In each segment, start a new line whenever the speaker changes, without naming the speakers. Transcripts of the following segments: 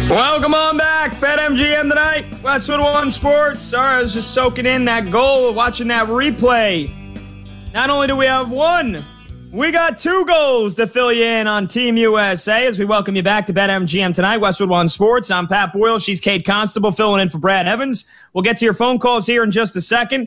Welcome on back. BetMGM tonight. Westwood One Sports. Sorry, I was just soaking in that goal, watching that replay. Not only do we have one, we got two goals to fill you in on Team USA as we welcome you back to BetMGM tonight. Westwood One Sports. I'm Pat Boyle. She's Kate Constable filling in for Brad Evans. We'll get to your phone calls here in just a second.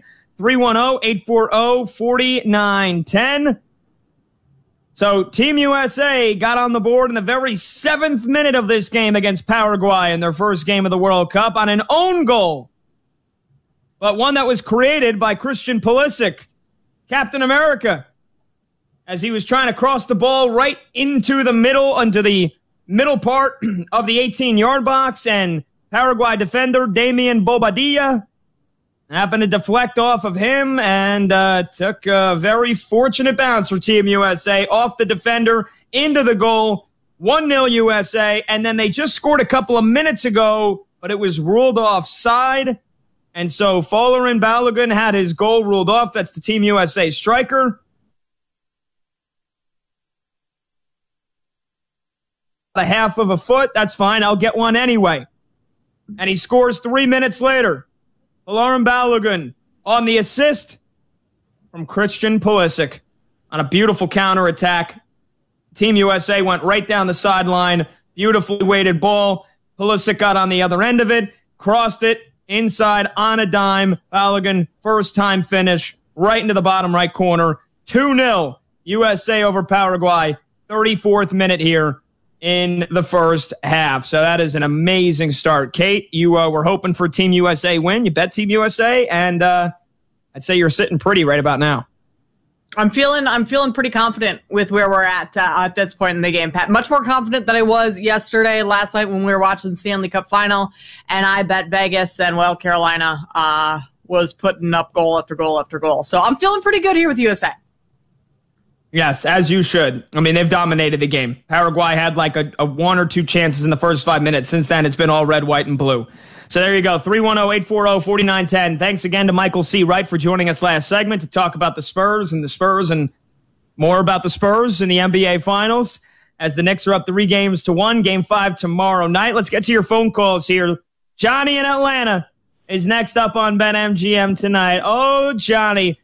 310-840-4910. So Team USA got on the board in the very 7th minute of this game against Paraguay in their first game of the World Cup on an own goal, but one that was created by Christian Pulisic, Captain America, as he was trying to cross the ball right into the middle part of the 18-yard box, and Paraguay defender Damian Bobadilla happened to deflect off of him and took a very fortunate bounce for Team USA off the defender into the goal. 1-0 USA, and then they just scored a couple of minutes ago, but it was ruled offside. And so Folarin Balogun had his goal ruled off. That's the Team USA striker. A half of a foot, that's fine. I'll get one anyway. And he scores 3 minutes later. Folarin Balogun on the assist from Christian Pulisic on a beautiful counterattack. Team USA went right down the sideline. Beautifully weighted ball. Pulisic got on the other end of it, crossed it inside on a dime. Balogun, first time finish, right into the bottom right corner. 2-0 USA over Paraguay. 34th minute here in the first half. So that is an amazing start. Kate, you were hoping for Team USA win. You bet Team USA, and I'd say you're sitting pretty right about now.
I'm feeling pretty confident with where we're at this point in the game, Pat. Much more confident than I was last night when we were watching the Stanley Cup final, and I bet Vegas, and well, Carolina was putting up goal after goal after goal. So I'm feeling pretty good here with USA.
Yes, as you should. I mean, they've dominated the game. Paraguay had like a one or two chances in the first 5 minutes. Since then, it's been all red, white, and blue. So there you go, 310-840-4910. Thanks again to Michael C. Wright for joining us last segment to talk about the Spurs and more about the Spurs in the NBA Finals as the Knicks are up 3-1. Game 5 tomorrow night. Let's get to your phone calls here. Johnny in Atlanta is next up on BetMGM tonight. Oh, Johnny,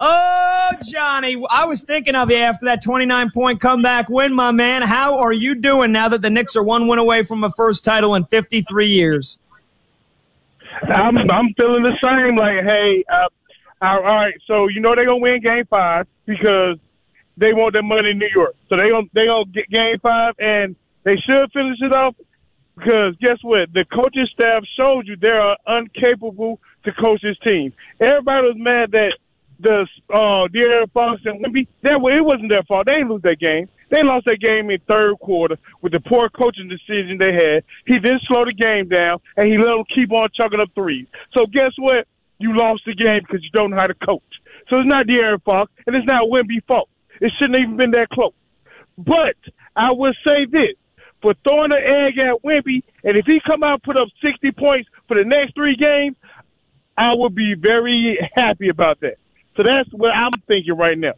I was thinking of you after that 29-point comeback win, my man. How are you doing now that the Knicks are one win away from a first title in 53 years?
I'm feeling the same. Like, hey, all right, so you know they're going to win Game 5 because they want their money in New York. So they're gonna get Game 5, and they should finish it off because guess what? The coaching staff showed you they're incapable to coach this team. Everybody was mad that De'Aaron Fox and Wemby, it wasn't their fault. They didn't lose that game. They lost that game in third quarter with the poor coaching decision they had. He didn't slow the game down, and he let them keep on chucking up threes. So guess what? You lost the game because you don't know how to coach. So it's not De'Aaron Fox, and it's not Wemby's fault. It shouldn't have even been that close. But I will say this. For throwing an egg at Wemby, and if he come out and put up 60 points for the next 3 games, I would be very happy about that. So that's what I'm thinking right now.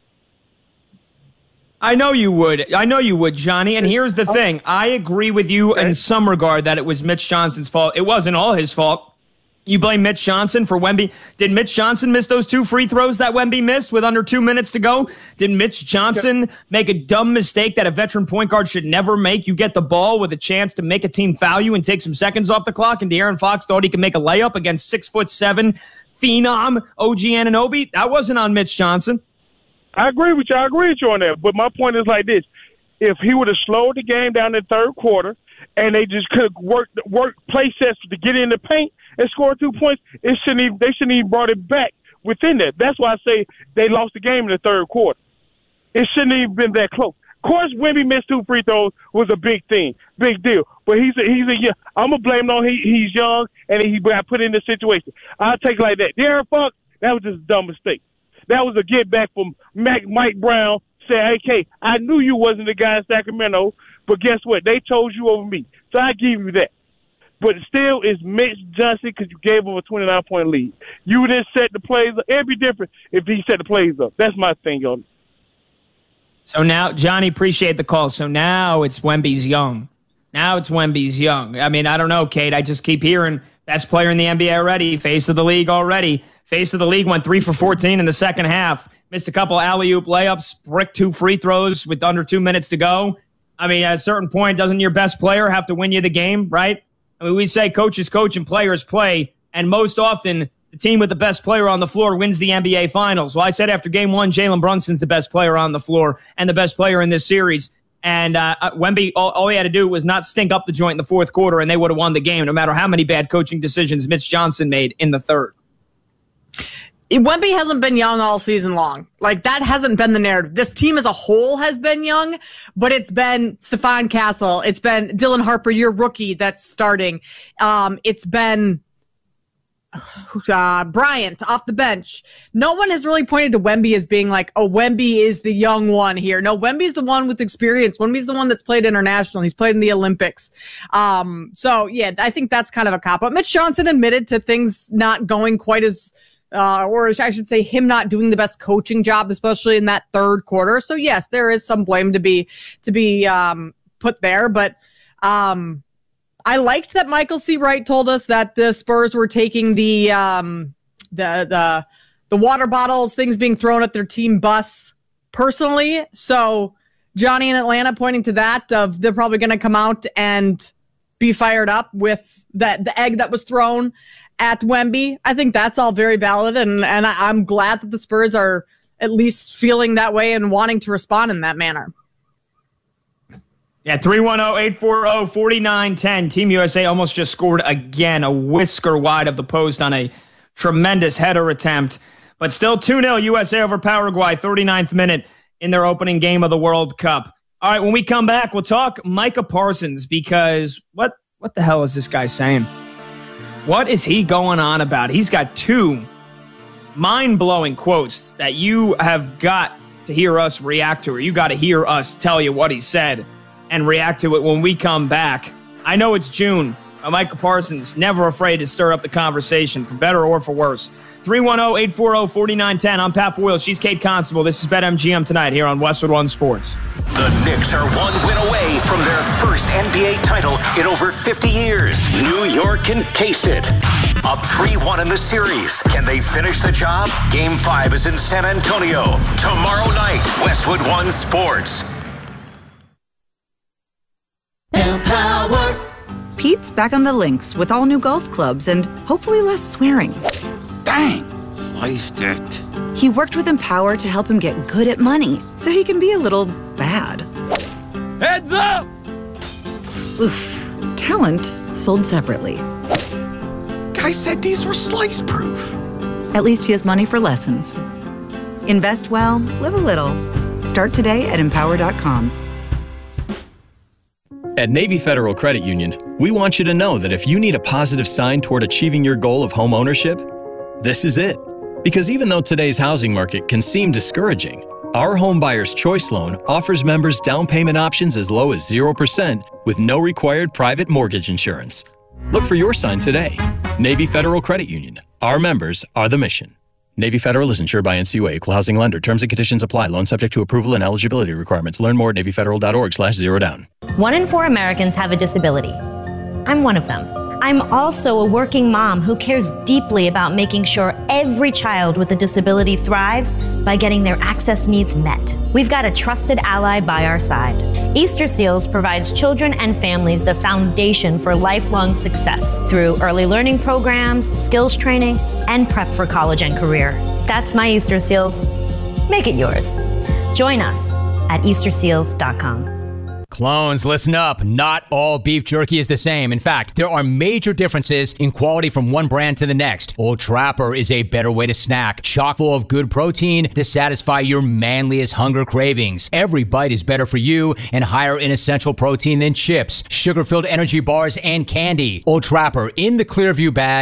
I know you would, Johnny. And here's the thing. I agree with you in some regard that it was Mitch Johnson's fault. It wasn't all his fault. You blame Mitch Johnson for Wemby. Did Mitch Johnson miss those 2 free throws that Wemby missed with under 2 minutes to go? Did Mitch Johnson make a dumb mistake that a veteran point guard should never make? You get the ball with a chance to make a team foul you and take some seconds off the clock, and De'Aaron Fox thought he could make a layup against 6'7" phenom OG Anunoby. That wasn't on Mitch Johnson.
I agree with you. on that. But my point is like this. If he would have slowed the game down in the third quarter and they just could work play sets to get in the paint and score 2 points, they shouldn't even brought it back within that. That's why I say they lost the game in the third quarter. It shouldn't even been that close. Of course, Wemby missed 2 free throws was a big deal. But he's I'm gonna blame him on he's young and he got put in this situation. I'll take it like that. De'Aaron Fox, that was just a dumb mistake. That was a get back from Mike Brown saying, "Hey, I knew you wasn't the guy in Sacramento, but guess what? They chose you over me, so I give you that." But still, it's Mitch Johnson because you gave him a 29-point lead. You didn't set the plays up. It'd be different if he set the plays up. That's my thing on it.
So now, Johnny, appreciate the call. So now it's Wemby's young. Now it's Wemby's young. I mean, I don't know, Kate. I just keep hearing best player in the NBA already, face of the league already. Face of the league went 3 for 14 in the second half. Missed a couple alley-oop layups, bricked 2 free throws with under 2 minutes to go. I mean, at a certain point, doesn't your best player have to win you the game, right? I mean, we say coaches coach and players play, and most often the team with the best player on the floor wins the NBA Finals. Well, I said after Game 1, Jalen Brunson's the best player on the floor and the best player in this series. And Wemby, all he had to do was not stink up the joint in the fourth quarter, and they would have won the game, no matter how many bad coaching decisions Mitch Johnson made in the third.
Wemby hasn't been young all season long. Like, that hasn't been the narrative. This team as a whole has been young, but it's been Stephon Castle. It's been Dylan Harper, your rookie that's starting. It's been Bryant off the bench. No one has really pointed to Wemby as being like, oh, Wemby is the young one here. No, Wemby's the one with experience. Wemby's the one that's played international. He's played in the Olympics. So, yeah, I think that's kind of a cop-out. Mitch Johnson admitted to things not going quite as or I should say him not doing the best coaching job, especially in that third quarter. So yes, there is some blame to be put there, but I liked that Michael C. Wright told us that the Spurs were taking the water bottles, things being thrown at their team bus personally. So Johnny in Atlanta pointing to that of they're probably going to come out and be fired up with the egg that was thrown at Wemby. I think that's all very valid, and I'm glad that the Spurs are at least feeling that way and wanting to respond in that manner.
Yeah, 310-840-4910. Team USA almost just scored again, a whisker wide of the post on a tremendous header attempt. But still 2-0 USA over Paraguay, 39th minute in their opening game of the World Cup. All right, when we come back, we'll talk Micah Parsons, because what the hell is this guy saying? What is he going on about? He's got 2 mind-blowing quotes that you have got to hear us react to, or you got to hear us tell you what he said and react to it when we come back. I know it's June, but Micah Parsons never afraid to stir up the conversation, for better or for worse. 310-840-4910. I'm Pat Boyle. She's Kate Constable. This is BetMGM tonight here on Westwood One Sports.
The Knicks are 1 win away from their first NBA title in over 50 years. New York can taste it. Up 3-1 in the series. Can they finish the job? Game 5 is in San Antonio. Tomorrow night, Westwood One Sports.
Empower.
Pete's back on the links with all new golf clubs and hopefully less swearing.
Dang, sliced it.
He worked with Empower to help him get good at money, so he can be a little bad.
Heads up!
Oof. Talent sold separately.
Guy said these were slice-proof.
At least he has money for lessons. Invest well, live a little. Start today at Empower.com.
At Navy Federal Credit Union, we want you to know that if you need a positive sign toward achieving your goal of home ownership, this is it. Because even though today's housing market can seem discouraging, our Home Buyer's Choice Loan offers members down payment options as low as 0% with no required private mortgage insurance. Look for your sign today. Navy Federal Credit Union. Our members are the mission. Navy Federal is insured by NCUA, Equal Housing Lender. Terms and conditions apply. Loan subject to approval and eligibility requirements. Learn more at NavyFederal.org/zerodown.
1 in 4 Americans have a disability. I'm one of them. I'm also a working mom who cares deeply about making sure every child with a disability thrives by getting their access needs met. We've got a trusted ally by our side. Easter Seals provides children and families the foundation for lifelong success through early learning programs, skills training, and prep for college and career. That's my Easter Seals. Make it yours. Join us at EasterSeals.com.
Clones, listen up. Not all beef jerky is the same. In fact, there are major differences in quality from one brand to the next. Old Trapper is a better way to snack, chock full of good protein to satisfy your manliest hunger cravings. Every bite is better for you and higher in essential protein than chips, sugar-filled energy bars, and candy. Old Trapper in the Clearview bag.